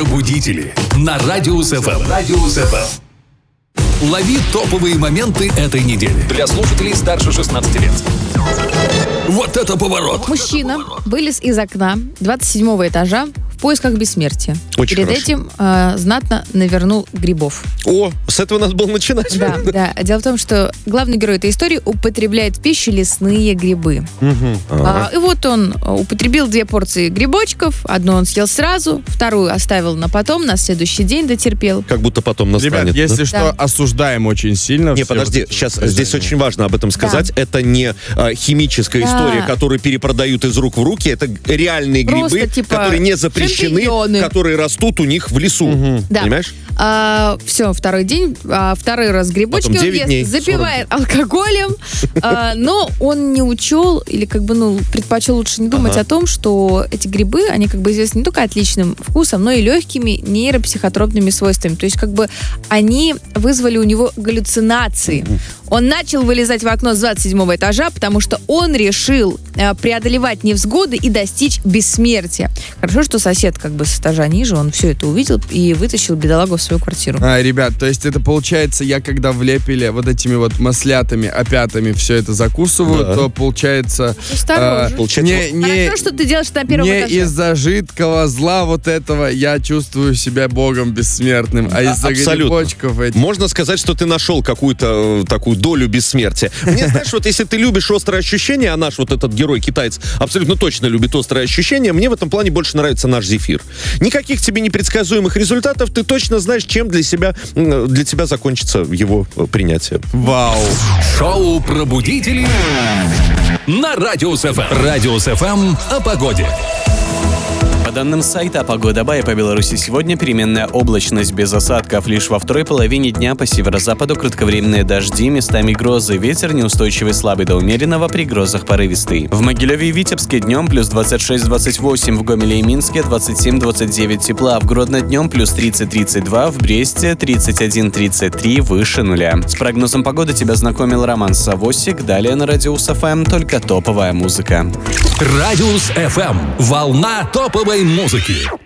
Шоу-пробудители на Радиус ФМ. Лови топовые моменты этой недели. Для слушателей старше 16 лет. Вот это поворот! Мужчина вылез из окна 27-го этажа в поисках бессмертия. Очень Перед хорошо. этим знатно навернул грибов. О, с этого надо было начинать. Да. Дело в том, что главный герой этой истории употребляет в пищу лесные грибы. И вот он употребил 2 порции грибочков. Одну он съел сразу, вторую оставил на потом, на следующий день дотерпел. Как будто потом настанет. Ребят, если да? что, Да. осуждаем очень сильно. Не, все подожди, вот эти сейчас вот здесь движения. очень важно об этом сказать. Это не химическая Да. история, которую перепродают из рук в руки. Это реальные Просто, грибы, типа, которые не запрещены, шампиньоны. которые растут у них в лесу. Да. Понимаешь? Все, второй день, второй раз грибочки Потом он 9 ест, дней, запивает алкоголем, но он не учел или предпочел лучше не думать о том, что эти грибы, они известны не только отличным вкусом, но и легкими нейропсихотропными свойствами. То есть они вызвали у него галлюцинации. Он начал вылезать в окно с 27-го этажа, потому что он решил преодолевать невзгоды и достичь бессмертия. Хорошо, что сосед с этажа ниже, он все это увидел и вытащил бедолагу в свою квартиру. Ребят, то есть это получается, я когда в лепеле вот этими вот маслятами, опятами все это закусываю, Да. то получается... Осторожно. Получается, Хорошо, что ты делаешь на первом не этаже. из-за жидкого зла вот этого я чувствую себя богом бессмертным, а из-за абсолютно. грибочков этих. Можно сказать, что ты нашел какую-то такую долю бессмертия. Мне, знаешь, вот если ты любишь острые ощущения, а наш вот этот герой-китаец абсолютно точно любит острые ощущения, мне в этом плане больше нравится наш зефир. Никаких тебе непредсказуемых результатов, ты точно знаешь, чем для тебя закончится его принятие. Вау. Шоу-пробудители на Радиус ФМ. Радиус ФМ о погоде. По данным сайта «Погода Бай» по Беларуси сегодня переменная облачность без осадков. Лишь во второй половине дня по северо-западу кратковременные дожди, местами грозы. Ветер неустойчивый слабый до умеренного, при грозах порывистый. В Могилеве и Витебске днем плюс 26-28, в Гомеле и Минске 27-29 тепла, в Гродно днем плюс 30-32, в Бресте 31-33, выше нуля. С прогнозом погоды тебя знакомил Роман Савосик. Далее на Радиус ФМ только топовая музыка. Радиус ФМ. Волна топовой музыки.